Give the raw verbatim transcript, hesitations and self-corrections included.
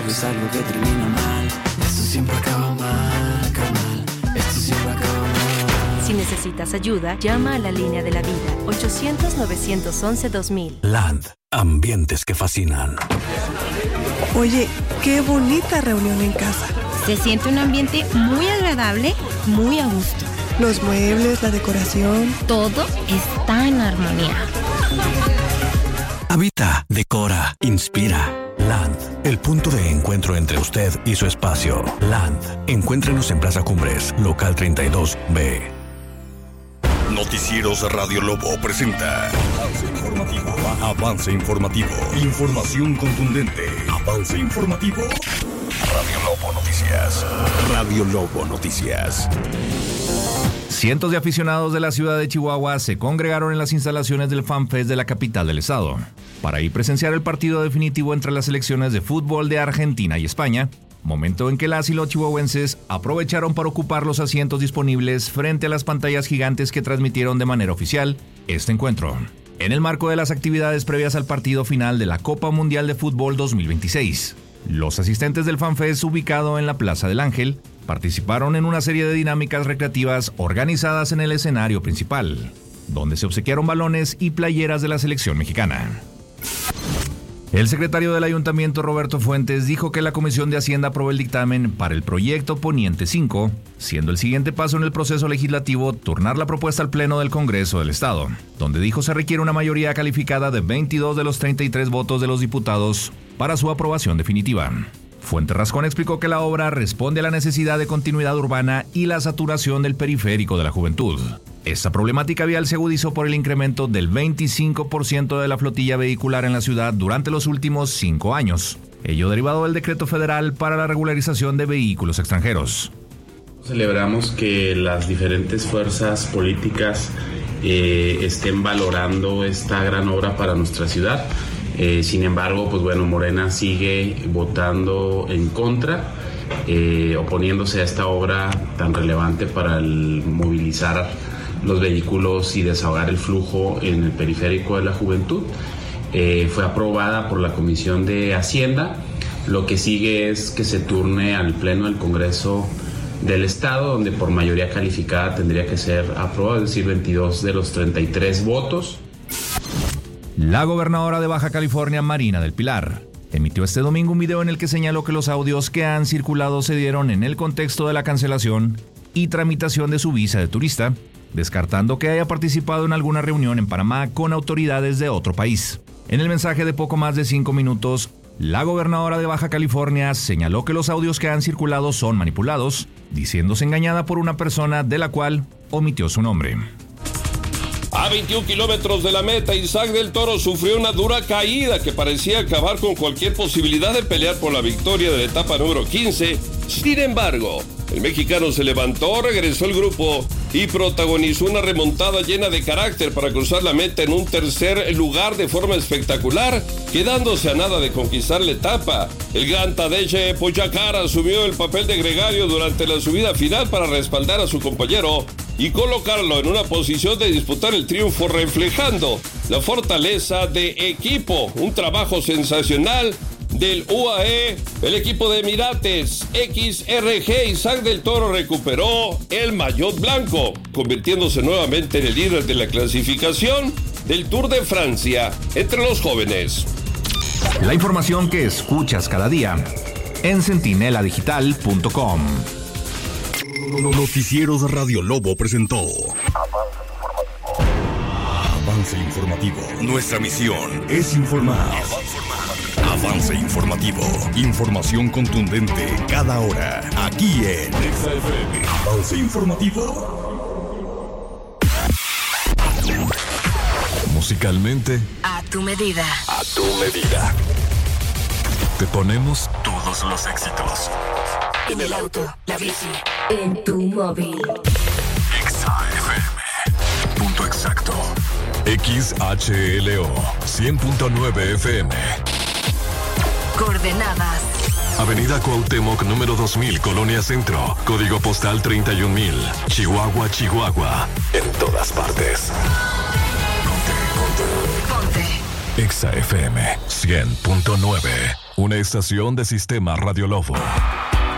es algo que termina mal. Esto siempre acaba mal, carnal. Esto siempre acaba mal. Si necesitas ayuda, llama a la línea de la vida. ochocientos, novecientos once, dos mil. Land. Ambientes que fascinan. Oye, qué bonita reunión en casa. Se siente un ambiente muy agradable, muy a gusto. Los muebles, la decoración. Todo está en armonía. Habita, decora, inspira. Land, el punto de encuentro entre usted y su espacio. Land, encuéntrenos en Plaza Cumbres, local treinta y dos B. Noticieros Radio Lobo presenta Avance Informativo. Avance Informativo. Información contundente. Avance Informativo. Radio Lobo Noticias. Radio Lobo Noticias. Cientos de aficionados de la ciudad de Chihuahua se congregaron en las instalaciones del FanFest de la capital del estado para ir presenciar el partido definitivo entre las selecciones de fútbol de Argentina y España, momento en que las y los chihuahuenses aprovecharon para ocupar los asientos disponibles frente a las pantallas gigantes que transmitieron de manera oficial este encuentro, en el marco de las actividades previas al partido final de la Copa Mundial de Fútbol dos mil veintiséis. Los asistentes del FanFest, ubicado en la Plaza del Ángel, participaron en una serie de dinámicas recreativas organizadas en el escenario principal, donde se obsequiaron balones y playeras de la selección mexicana. El secretario del Ayuntamiento, Roberto Fuentes, dijo que la Comisión de Hacienda aprobó el dictamen para el proyecto Poniente cinco, siendo el siguiente paso en el proceso legislativo turnar la propuesta al Pleno del Congreso del Estado, donde dijo se requiere una mayoría calificada de veintidós de los treinta y tres votos de los diputados para su aprobación definitiva. Fuentes Rascón explicó que la obra responde a la necesidad de continuidad urbana y la saturación del periférico de la juventud. Esta problemática vial se agudizó por el incremento del veinticinco por ciento de la flotilla vehicular en la ciudad durante los últimos cinco años, ello derivado del decreto federal para la regularización de vehículos extranjeros. Celebramos que las diferentes fuerzas políticas eh, estén valorando esta gran obra para nuestra ciudad. Eh, sin embargo, pues bueno, Morena sigue votando en contra, eh, oponiéndose a esta obra tan relevante para el movilizar los vehículos y desahogar el flujo en el periférico de la juventud. Eh, fue aprobada por la Comisión de Hacienda. Lo que sigue es que se turne al Pleno del Congreso del Estado, donde por mayoría calificada tendría que ser aprobado, es decir, veintidós de los treinta y tres votos. La gobernadora de Baja California, Marina del Pilar, emitió este domingo un video en el que señaló que los audios que han circulado se dieron en el contexto de la cancelación y tramitación de su visa de turista, descartando que haya participado en alguna reunión en Panamá con autoridades de otro país. En el mensaje de poco más de cinco minutos, la gobernadora de Baja California señaló que los audios que han circulado son manipulados, diciéndose engañada por una persona de la cual omitió su nombre. A veintiún kilómetros de la meta, Isaac del Toro sufrió una dura caída que parecía acabar con cualquier posibilidad de pelear por la victoria de la etapa número quince. Sin embargo, el mexicano se levantó, regresó al grupo y protagonizó una remontada llena de carácter para cruzar la meta en un tercer lugar de forma espectacular, quedándose a nada de conquistar la etapa. El gran Tadej Pogačar asumió el papel de gregario durante la subida final para respaldar a su compañero y colocarlo en una posición de disputar el triunfo, reflejando la fortaleza de equipo. Un trabajo sensacional del U A E. El equipo de Emirates X R G Isaac del Toro recuperó el maillot blanco, convirtiéndose nuevamente en el líder de la clasificación del Tour de Francia entre los jóvenes. La información que escuchas cada día en centinela digital punto com. Noticieros Radio Lobo presentó Avance Informativo. Avance Informativo. Nuestra misión es informar. Avance Informativo. Información contundente cada hora. Aquí en Avance Informativo. Musicalmente, A tu medida. a tu medida. Te ponemos todos los éxitos. En el auto, la bici, en tu móvil. Exa F M. Punto exacto. X H L O cien punto nueve F M. Coordenadas. Avenida Cuauhtémoc número dos mil, Colonia Centro. Código postal treinta y un mil. Chihuahua, Chihuahua. En todas partes. Ponte, ponte. Ponte. Exa F M cien punto nueve. Una estación de Sistema Radio Lobo.